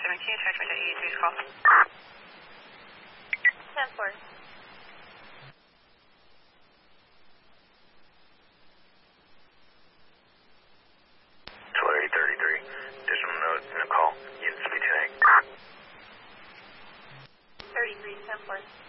17, transmit to 83's call. 10-4. 2833. Additional note in the call. Unit speed 10. 33, 10-4.